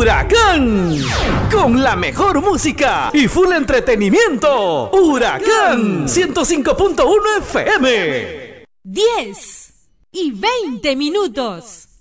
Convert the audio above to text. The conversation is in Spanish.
Huracán, con la mejor música y full entretenimiento. Huracán 105.1 FM. 10 y 20 minutos.